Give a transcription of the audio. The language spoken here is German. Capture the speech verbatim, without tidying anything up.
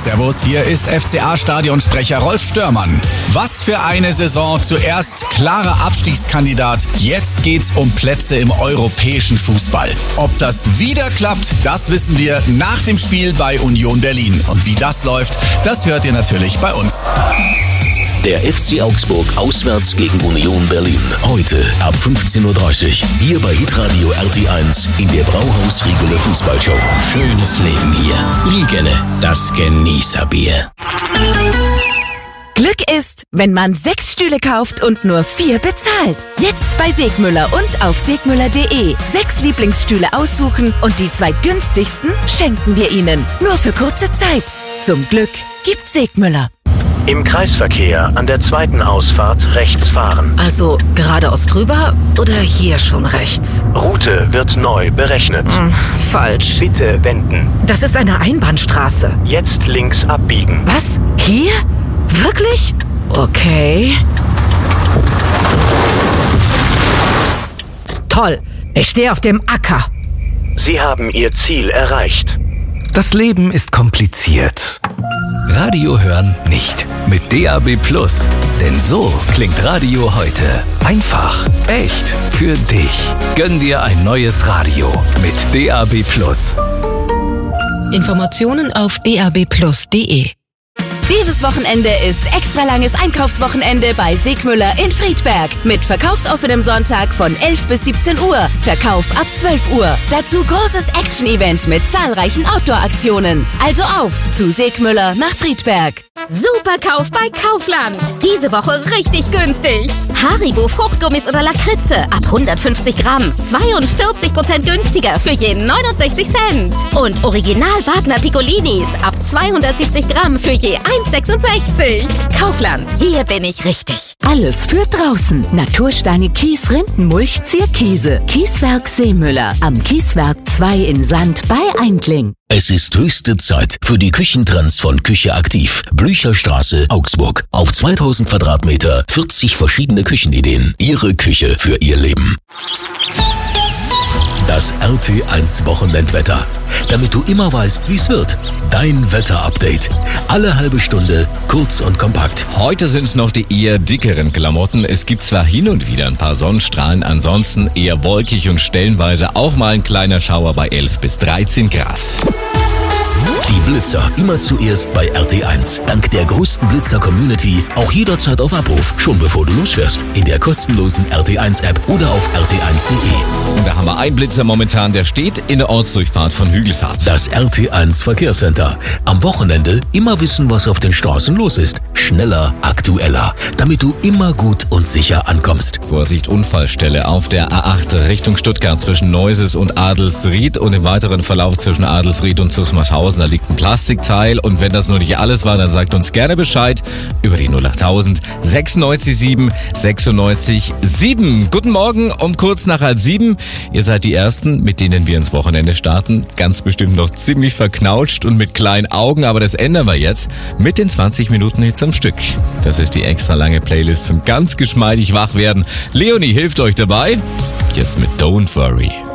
Servus, hier ist F C A-Stadionsprecher Rolf Störmann. Was für eine Saison. Zuerst klarer Abstiegskandidat. Jetzt geht's um Plätze im europäischen Fußball. Ob das wieder klappt, das wissen wir nach dem Spiel bei Union Berlin. Und wie das läuft, das hört ihr natürlich bei uns. Der F C Augsburg auswärts gegen Union Berlin. Heute ab fünfzehn Uhr dreißig. Hier bei Hitradio R T eins in der Brauhaus Riegele Fußballshow. Schönes Leben hier. Riegele, das Genießerbier. Glück ist, wenn man sechs Stühle kauft und nur vier bezahlt. Jetzt bei Segmüller und auf segmüller punkt de. Sechs Lieblingsstühle aussuchen und die zwei günstigsten schenken wir Ihnen. Nur für kurze Zeit. Zum Glück gibt Segmüller. Im Kreisverkehr an der zweiten Ausfahrt rechts fahren. Also geradeaus drüber oder hier schon rechts? Route wird neu berechnet. Hm, falsch. Bitte wenden. Das ist eine Einbahnstraße. Jetzt links abbiegen. Was? Hier? Wirklich? Okay. Toll. Ich stehe auf dem Acker. Sie haben Ihr Ziel erreicht. Das Leben ist kompliziert. Radio hören nicht. Mit D A B Plus. Denn so klingt Radio heute. Einfach. Echt. Für dich. Gönn dir ein neues Radio mit D A B Plus. Informationen auf d a b plus punkt de. Dieses Wochenende ist extra langes Einkaufswochenende bei Segmüller in Friedberg. Mit verkaufsoffenem Sonntag von elf bis siebzehn Uhr. Verkauf ab zwölf Uhr. Dazu großes Action-Event mit zahlreichen Outdoor-Aktionen. Also auf zu Segmüller nach Friedberg. Superkauf bei Kaufland. Diese Woche richtig günstig. Haribo Fruchtgummis oder Lakritze ab hundertfünfzig Gramm. zweiundvierzig Prozent günstiger für jeden neunundsechzig Cent. Und Original Wagner Piccolinis ab zweihundertsiebzig Gramm für je eins Komma sechsundsechzig. Kaufland, hier bin ich richtig. Alles für draußen. Natursteine, Kies, Rindenmulch, Zierkiese. Kieswerk Seemüller. Am Kieswerk zwei in Sand bei Eindling. Es ist höchste Zeit für die Küchentrends von Küche Aktiv. Blücherstraße, Augsburg. Auf zweitausend Quadratmeter, vierzig verschiedene Küchenideen. Ihre Küche für Ihr Leben. Das R T eins Wochenendwetter. Damit du immer weißt, wie es wird. Dein Wetterupdate. Alle halbe Stunde, kurz und kompakt. Heute sind es noch die eher dickeren Klamotten. Es gibt zwar hin und wieder ein paar Sonnenstrahlen, ansonsten eher wolkig und stellenweise auch mal ein kleiner Schauer bei elf bis dreizehn Grad. Die Blitzer immer zuerst bei R T eins. Dank der größten Blitzer-Community auch jederzeit auf Abruf, schon bevor du losfährst. In der kostenlosen R T eins App oder auf r t eins punkt de. Und da haben wir einen Blitzer momentan, der steht in der Ortsdurchfahrt von Hügelshardt. Das R T eins Verkehrscenter. Am Wochenende immer wissen, was auf den Straßen los ist. Schneller, aktueller, damit du immer gut und sicher ankommst. Vorsicht, Unfallstelle auf der A acht Richtung Stuttgart zwischen Neuses und Adelsried und im weiteren Verlauf zwischen Adelsried und Zusmarshausen. Da liegt ein Plastikteil und wenn das nur nicht alles war, dann sagt uns gerne Bescheid über die null achttausend sechsundneunzig sieben sechsundneunzig sieben. Guten Morgen um kurz nach halb sieben. Ihr seid die Ersten, mit denen wir ins Wochenende starten. Ganz bestimmt noch ziemlich verknautscht und mit kleinen Augen, aber das ändern wir jetzt mit den zwanzig Minuten Hits am Stück. Das ist die extra lange Playlist zum ganz geschmeidig wach werden. Leonie hilft euch dabei. Jetzt mit Don't Worry.